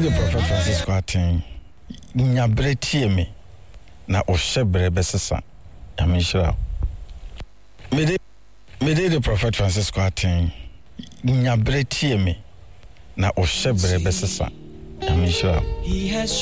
the Prophet Francisco Aten. Nyabre tie me na ohyebre besesa. Yamenshira. Me the Prophet Francisco Aten. Nyabre tie me na ohyebre besesa. Yamenshira.